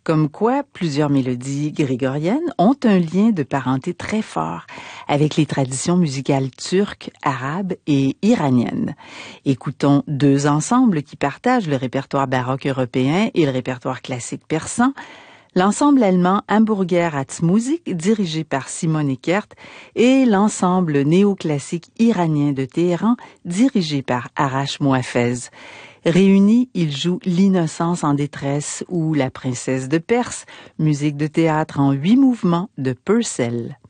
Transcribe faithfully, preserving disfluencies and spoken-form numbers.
Comme quoi, plusieurs mélodies grégoriennes ont un lien de parenté très fort avec les traditions musicales turques, arabes et iraniennes. Écoutons deux ensembles qui partagent le répertoire baroque européen et le répertoire classique persan. L'ensemble allemand Hamburger Ratsmusik, dirigé par Simon Eckert, et l'ensemble néoclassique iranien de Téhéran, dirigé par Arash Mouhafez. Réunis, ils jouent L'Innocence en détresse ou La Princesse de Perse, musique de théâtre en huit mouvements de Purcell.